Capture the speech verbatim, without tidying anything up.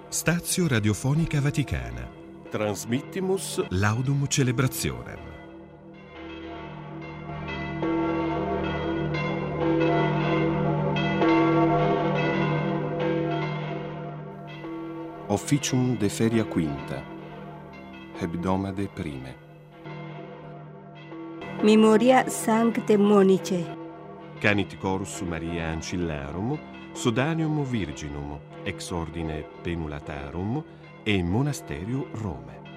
Stazio Radiofonica Vaticana. Transmittimus Laudum Celebrationem. Officium de feria quinta, hebdomade prime. Memoria Sancte Monice. Canit Corus Maria Ancillarum, Sodanium Virginum, ex ordine Penulatarum e Monasterio Rome.